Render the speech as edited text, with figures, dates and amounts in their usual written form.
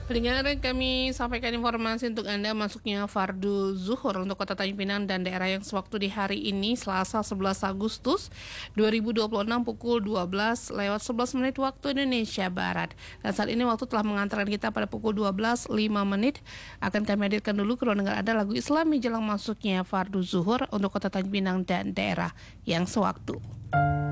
Pendengar, kami sampaikan informasi untuk Anda masuknya fardu zuhur untuk Kota Tanjung Pinang dan daerah yang sewaktu di hari ini Selasa 11 Agustus 2026 pukul 12 lewat 11 menit waktu Indonesia Barat. Dan saat ini waktu telah mengantarkan kita pada pukul 12.05 menit. Akan kami hadirkan dulu kalau dengar ada lagu Islami jelang masuknya fardu zuhur untuk Kota Tanjung Pinang dan daerah yang sewaktu.